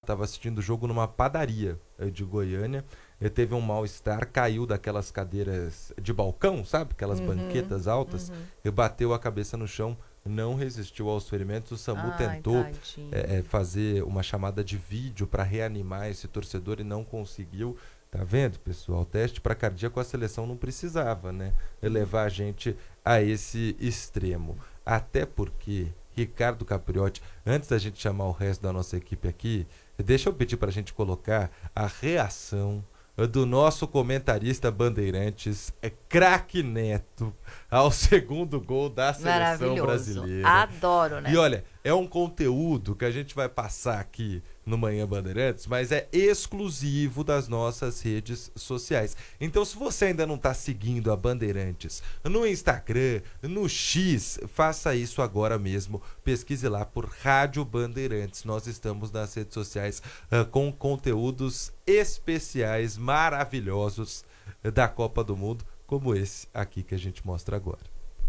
estava assistindo o jogo numa padaria de Goiânia. Teve um mal-estar, caiu daquelas cadeiras de balcão, sabe? Aquelas banquetas altas, e bateu a cabeça no chão, não resistiu aos ferimentos. O SAMU tentou fazer uma chamada de vídeo para reanimar esse torcedor e não conseguiu. Tá vendo, pessoal? Teste para cardíaco a seleção não precisava, né? Levar a gente a esse extremo. Até porque, Ricardo Capriotti, antes da gente chamar o resto da nossa equipe aqui, deixa eu pedir para a gente colocar a reação do nosso comentarista Bandeirantes, craque Neto, ao segundo gol da seleção brasileira. Adoro, né? E olha, é um conteúdo que a gente vai passar aqui no Manhã Bandeirantes, mas é exclusivo das nossas redes sociais. Então, se você ainda não está seguindo a Bandeirantes no Instagram, no X, faça isso agora mesmo. Pesquise lá por Rádio Bandeirantes. Nós estamos nas redes sociais com conteúdos especiais, maravilhosos da Copa do Mundo, como esse aqui que a gente mostra agora.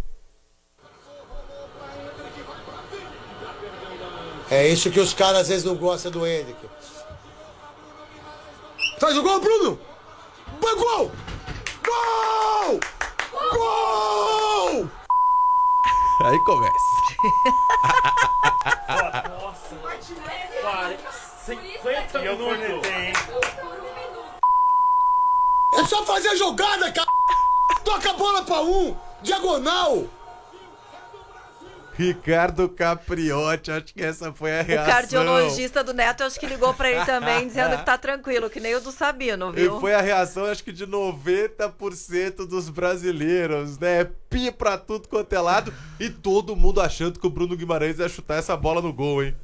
É isso que os caras às vezes não gostam do Hendrick. Faz o gol, Bruno! Vai, gol! Gol! Gol! Aí começa. Nossa, para. 50 minutos. É só fazer a jogada, cara! Toca a bola pra um! Diagonal! Ricardo Capriotti, acho que essa foi a reação. O cardiologista do Neto, acho que ligou pra ele também, dizendo que tá tranquilo, que nem o do Sabino, viu? E foi a reação, acho que de 90% dos brasileiros, né? Pi pra tudo quanto é lado, e todo mundo achando que o Bruno Guimarães ia chutar essa bola no gol, hein?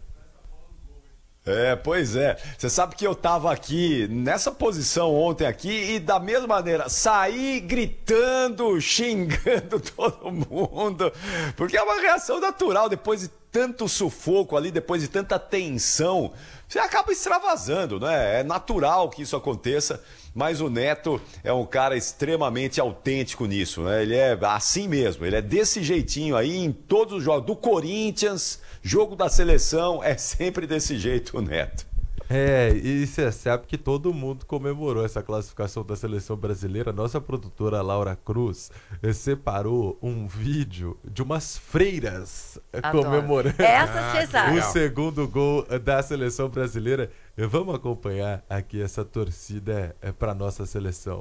Pois é. Você sabe que eu tava aqui nessa posição ontem aqui e da mesma maneira saí gritando, xingando todo mundo, porque é uma reação natural depois de tanto sufoco ali, depois de tanta tensão, você acaba extravasando, né? É natural que isso aconteça, mas o Neto é um cara extremamente autêntico nisso, né? Ele é assim mesmo, ele é desse jeitinho aí em todos os jogos, do Corinthians, jogo da seleção, é sempre desse jeito o Neto. E você sabe que todo mundo comemorou essa classificação da seleção brasileira. Nossa produtora Laura Cruz separou um vídeo de umas freiras comemorando o segundo gol da seleção brasileira. Vamos acompanhar aqui essa torcida para nossa seleção.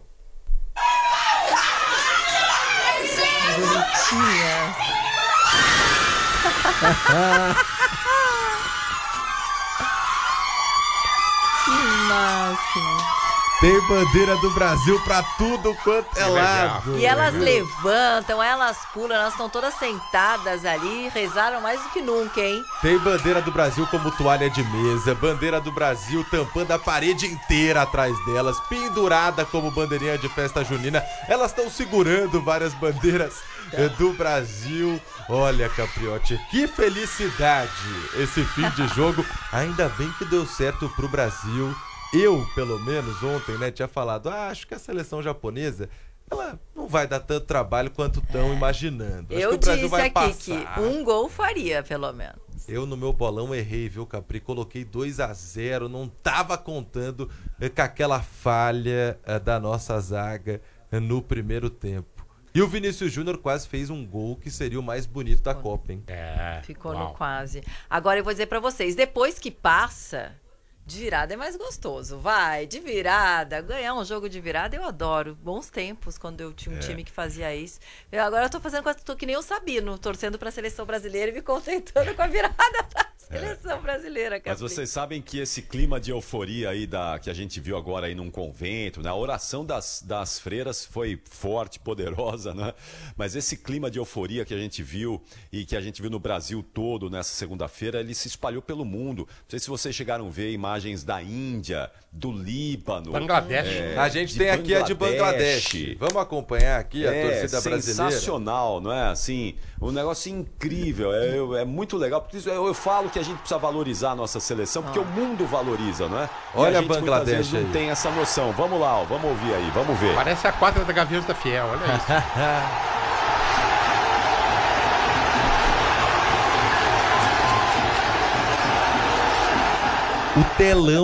Bonitinha. Que máximo. Tem bandeira do Brasil pra tudo quanto é lado. E elas levantam, elas pulam, elas estão todas sentadas ali, rezaram mais do que nunca, hein? Tem bandeira do Brasil como toalha de mesa, bandeira do Brasil tampando a parede inteira atrás delas, pendurada como bandeirinha de festa junina. Elas estão segurando várias bandeiras do Brasil. Olha, Capriotti, que felicidade esse fim de jogo. Ainda bem que deu certo pro Brasil. Eu, pelo menos, ontem, né, tinha falado, acho que a seleção japonesa, ela não vai dar tanto trabalho quanto estão imaginando. Acho Eu que o Brasil disse vai aqui passar. que um gol faria, pelo menos. Eu, no meu bolão, errei, viu, Capri? Coloquei 2-0, não tava contando com aquela falha da nossa zaga no primeiro tempo. E o Vinícius Júnior quase fez um gol que seria o mais bonito da Copa, hein? Ficou no quase. Agora eu vou dizer pra vocês, depois que passa, de virada é mais gostoso. Vai, de virada, ganhar um jogo de virada eu adoro. Bons tempos, quando eu tinha um time que fazia isso. Agora eu tô fazendo tô que nem o Sabino, torcendo pra seleção brasileira e me contentando com a virada da seleção brasileira. Mas vocês sabem que esse clima de euforia aí que a gente viu agora aí num convento, né? A oração das freiras foi forte, poderosa, né? Mas esse clima de euforia que a gente viu e que a gente viu no Brasil todo nessa segunda-feira, ele se espalhou pelo mundo. Não sei se vocês chegaram a ver imagens da Índia, do Líbano. Bangladesh. A gente tem aqui a de Bangladesh. Vamos acompanhar aqui a torcida brasileira. Sensacional, não é? Assim, um negócio incrível. É muito legal. Porque eu falo que a gente precisa valorizar a nossa seleção, porque o mundo valoriza, não é? Olha a gente, Bangladesh muitas vezes aí. não tem essa noção. Vamos lá, vamos ouvir aí, vamos ver. Parece a quadra da Gaviões da Fiel, olha isso. O telão